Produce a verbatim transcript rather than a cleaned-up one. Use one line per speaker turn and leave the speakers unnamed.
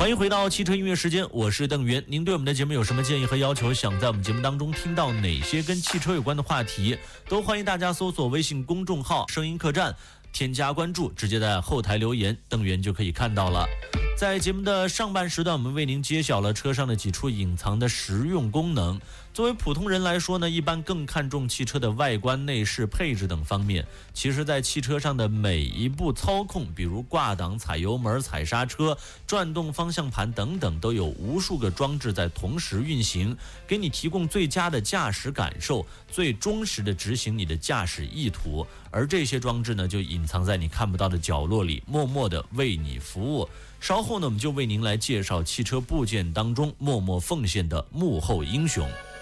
欢迎回到汽车音乐时间，我是邓源。您对我们的节目有什么建议和要求？想在我们节目当中听到哪些跟汽车有关的话题？都欢迎大家搜索微信公众号声音客栈，添加关注，直接在后台留言，邓源就可以看到了。在节目的上半时段，我们为您揭晓了车上的几处隐藏的实用功能。作为普通人来说呢，一般更看重汽车的外观、内饰、配置等方面。其实在汽车上的每一步操控，比如挂档、踩油门、踩刹车、转动方向盘等等，都有无数个装置在同时运行，给你提供最佳的驾驶感受，最忠实的执行你的驾驶意图。而这些装置呢，就隐藏在你看不到的角落里，默默地为你服务。稍后呢，我们就为您来介绍汽车部件当中默默奉献的幕后英雄。